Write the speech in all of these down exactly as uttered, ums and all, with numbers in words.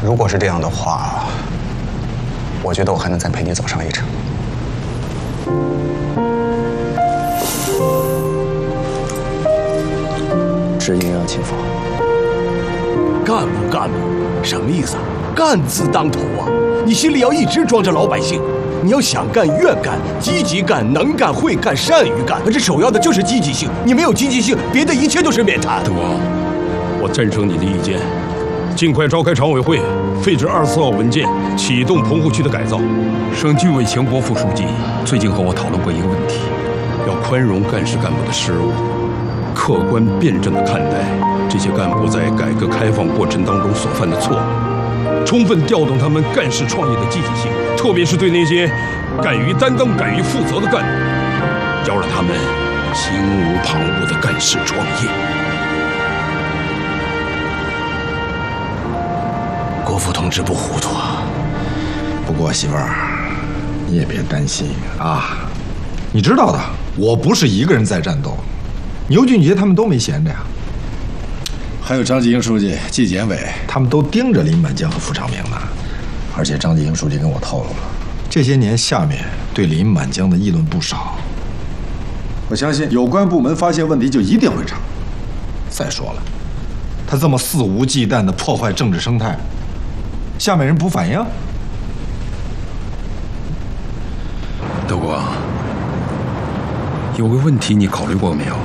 如果是这样的话，我觉得我还能再陪你走上一程。 只应让请法。 干部干部，什么意思啊？干字当头啊！你心里要一直装着老百姓。 你要想干、愿干、积极干、能干、会干、善于干，这首要的就是积极性。你没有积极性，别的一切都是免谈。 德王，我赞成你的意见，尽快召开常委会，废止二十四号文件，启动棚户区的改造。省纪委钱国副书记最近和我讨论过一个问题，要宽容干事干部的失误，客观辩证地看待这些干部在改革开放过程当中所犯的错误，充分调动他们干事创业的积极性。 特别是对那些敢于担当、敢于负责的干部，要让他们心无旁骛地干事创业。 国父同志不糊涂啊！ 不过媳妇儿，你也别担心啊，你知道的，我不是一个人在战斗，牛俊杰他们都没闲着呀。还有张继英书记、纪检委，他们都盯着林满江和傅长明呢。 而且张继英书记跟我透露了，这些年下面对林满江的议论不少。我相信有关部门发现问题就一定会查。再说了，他这么肆无忌惮地破坏政治生态，下面人不反应？ 德国，有个问题你考虑过没有？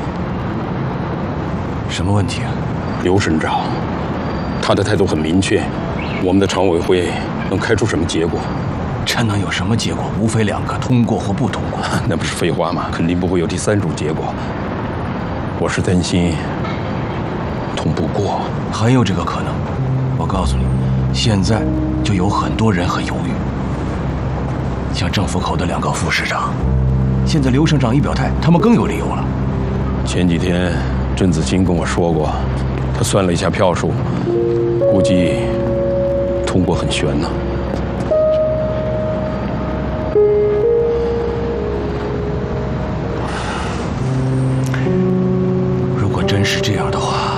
什么问题啊？ 刘省长，他的态度很明确，我们的常委会 能开出什么结果？ 这能有什么结果？无非两个：通过或不通过。 那不是废话吗？肯定不会有第三种结果。我是担心通不过， 很有这个可能。我告诉你，现在就有很多人很犹豫。像政府口的两个副市长，现在刘省长一表态，他们更有理由了。 前几天甄子清跟我说过，他算了一下票数，估计 通过很悬呢。 如果真是这样的话，